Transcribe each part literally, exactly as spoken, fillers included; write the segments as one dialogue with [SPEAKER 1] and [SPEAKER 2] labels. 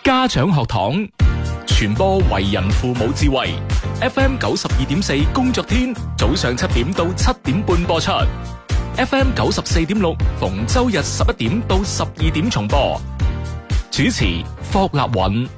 [SPEAKER 1] 家長學堂，傳播為人父母智慧。F M 九十二點四工作天，早上七點到七點半播出。F M 九十四點六逢周日十一點到十二點重播。主持霍立允。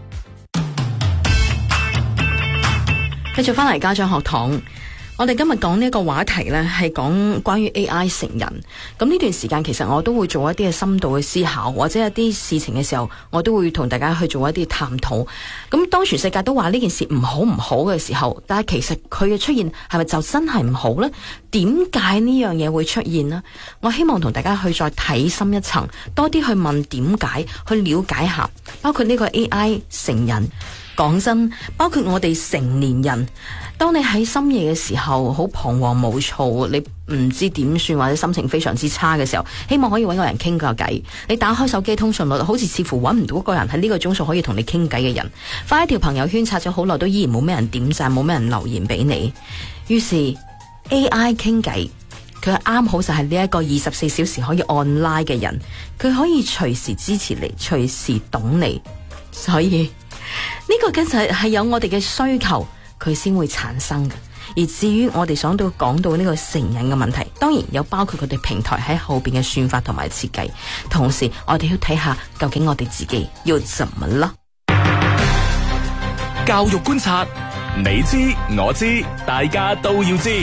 [SPEAKER 2] 繼續翻嚟家長學堂。我哋今日講呢一個話題呢，係講關於 A I 成人。咁呢段時間其實我都會做一啲嘅深度嘅思考，或者一啲事情嘅時候，我都會同大家去做一啲探討。咁當全世界都話呢件事唔好唔好嘅時候，但係其實佢嘅出現係咪就真係唔好呢？點解呢樣嘢會出現呢？我希望同大家去再睇深一層，多啲去問點解，去了解下，包括呢個 A I 成人。講真，包括我哋成年人，當你喺深夜嘅時候好彷徨無措，你唔知點算或者心情非常之差嘅時候，希望可以揾個人傾個偈。你打開手機通訊錄，好似似乎揾唔到一個人喺呢個鐘數可以同你傾偈嘅人。發一條朋友圈刷咗好耐，都依然冇咩人點讚，冇咩人留言俾你。於是 A I 傾偈，佢啱好就係呢一個二十四小時可以 online 嘅人，佢可以隨時支持你，隨時懂你。所以呢個其實係有我哋嘅需求，佢先會產生嘅。而至於我哋想到講到呢個成人嘅問題，當然有包括佢哋平台喺後邊嘅算法同埋設計。同時，我哋要睇下究竟我哋自己要怎麼啦。
[SPEAKER 1] 教育觀察，你知我知，大家都要知。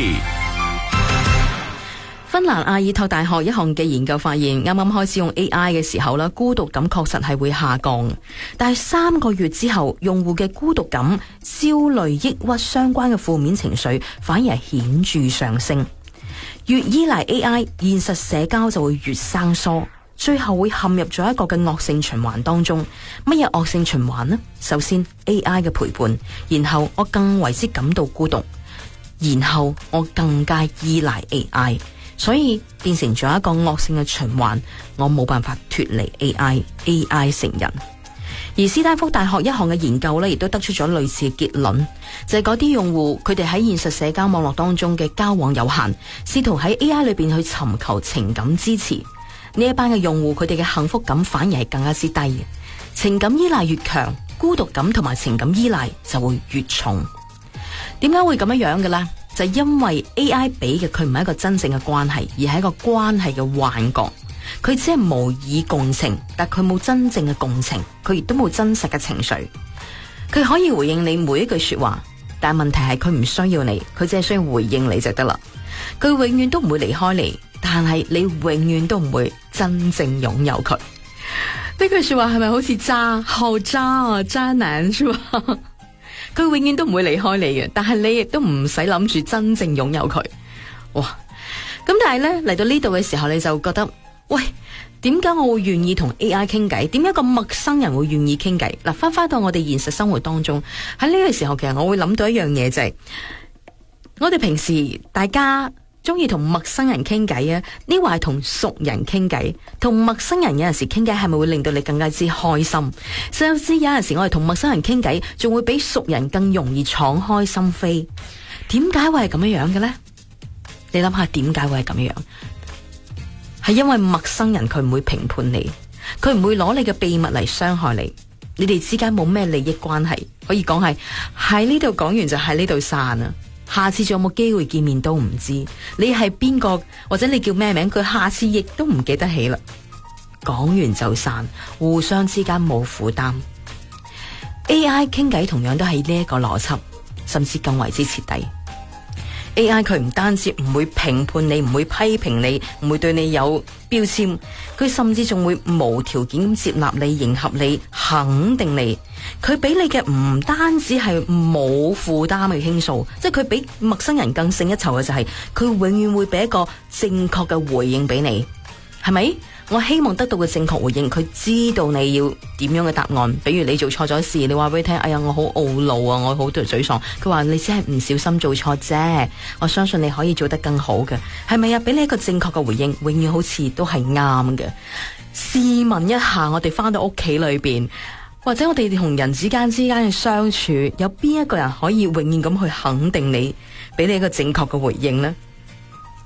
[SPEAKER 2] 芬蘭阿爾托大學一項嘅研究發現，啱啱開始用 A I 嘅時候咧，孤獨感確實係會下降，但係三個月之後，用戶嘅孤獨感、焦慮、抑鬱相關嘅負面情緒反而係顯著上升。越依賴 A I， 現實社交就會越生疏，最後會陷入咗一個嘅惡性循環當中。乜嘢惡性循環呢？首先 A I 嘅陪伴，然後我更為之感到孤獨，然後我更加依賴 A I。所以變成咗一個惡性嘅循環，我冇辦法脫離 A I，A I 成人。而斯坦福大學一項嘅研究呢，亦都得出咗類似嘅結論，就係嗰啲用戶佢哋喺現實社交網絡當中嘅交往有限，試圖喺 A I 裏邊去尋求情感支持。呢一班嘅用戶佢哋嘅幸福感反而係更加之低嘅，情感依賴越強，孤獨感同埋情感依賴就會越重。點解會咁樣樣嘅呢？就係因為 A I 俾嘅佢唔係一個真正嘅關係，而係一個關係嘅幻覺。佢只係模擬共情，但佢冇真正嘅共情，佢亦都冇真實嘅情緒。佢可以回應你每一句說話，但係問題係佢唔需要你，佢只係需要回應你就得啦。佢永遠都唔會離開你，但係你永遠都唔會真正擁有佢。呢句說話係咪好似渣？好渣啊，渣男是吧？佢永遠都唔會離開你嘅，但係你亦都唔使諗住真正擁有佢。哇！咁但係咧，嚟到呢度嘅時候，你就覺得，喂，點解我會願意同 A I 傾偈？點解個陌生人會願意傾偈？嗱，翻翻到我哋現實生活當中，喺呢個時候，其實我會諗到一樣嘢，就係我哋平時大家中意同陌生人傾偈啊？呢話係同熟人傾偈，同陌生人有陣時傾偈係咪會令到你更加之開心？甚至有陣時我哋同陌生人傾偈，仲會比熟人更容易敞開心扉。點解會係咁樣樣嘅呢？你諗下點解會係咁樣？係因為陌生人佢唔會評判你，佢唔會攞你嘅秘密嚟傷害你，你哋之間冇咩利益關係，可以講係喺呢度講完就喺呢度散啊！下次仲有冇機會見面都唔知，你係邊個或者你叫咩名，佢下次亦都唔記得起啦。講完就散，互相之間冇負擔。A I 傾偈同樣都係呢一個邏輯，甚至更為之徹底。A I 佢唔單止唔會評判你，唔會批評你，唔會對你有標籤，佢甚至仲會無條件咁接納你、迎合你、肯定你。佢俾你嘅唔單止係冇負擔嘅傾訴，即係佢比陌生人更勝一籌嘅就係，佢永遠會俾一個正確嘅回應俾你，係咪？我希望得到嘅正確回應，佢知道你要點樣嘅答案。比如你做錯咗事，你話俾佢聽，哎呀，我好懊惱啊，我好沮喪。佢話你只係唔小心做錯啫，我相信你可以做得更好嘅，係咪啊？俾你一個正確嘅回應，永遠好似都係啱嘅。試問一下，我哋翻到屋企裏邊，或者我哋同人之間之間嘅相處，有邊一個人可以永遠咁去肯定你，俾你一個正確嘅回應呢？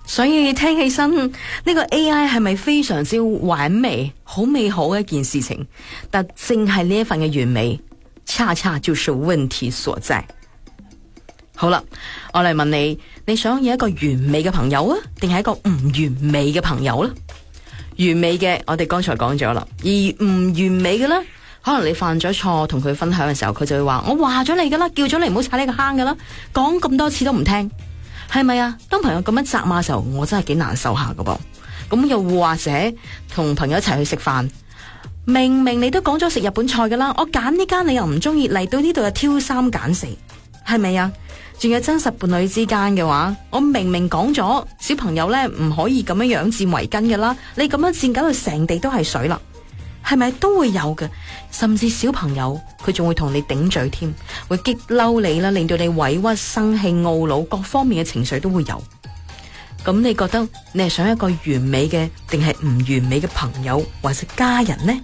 [SPEAKER 2] 所以聽起身呢個 A I 係咪非常之完美、好美好嘅一件事情？但正係呢一份嘅完美，恰恰就是問題所在。好啦，我嚟問你，你想要一個完美嘅朋友啊，定係一個唔完美嘅朋友呢？完美嘅，我哋剛才講咗啦，而唔完美嘅呢，可能你犯咗錯，同佢分享嘅時候，佢就會話：我話咗你噶啦，叫咗你唔好踩呢個坑噶啦，講咁多次都唔聽。係咪啊？當朋友咁樣責罵嘅時候，我真係幾難受下噶噃。咁又或者同朋友一齊去食飯，明明你都講咗食日本菜噶啦，我揀呢間你又唔中意，嚟到呢度又挑三揀四，係咪啊？仲有真實伴侶之間嘅話，我明明講咗小朋友呢唔可以咁樣樣佔圍巾噶啦，你咁樣佔搞到成地都係水啦。係咪都會有嘅？甚至小朋友佢仲會同你頂嘴添，會激嬲你啦，令到你委屈、生氣、懊惱，各方面嘅情緒都會有。咁你覺得你係想一個完美嘅，定係唔完美嘅朋友或者家人呢？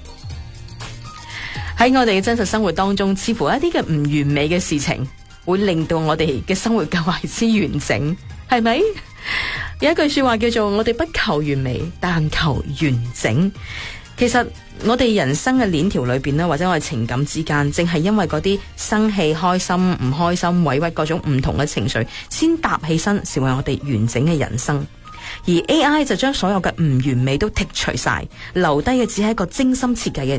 [SPEAKER 2] 喺我哋嘅真實生活當中，似乎一啲嘅唔完美嘅事情，會令到我哋嘅生活更為之完整，係咪？有一句說話叫做：我哋不求完美，但求完整。其實我哋人生嘅鏈條裏邊咧，或者我哋情感之間，正係因為嗰啲生氣、開心、唔開心、委屈各種唔同嘅情緒，先搭起身，成為我哋完整嘅人生。而 A I 就將所有嘅唔完美都剔除晒，留低嘅只係一個精心設計嘅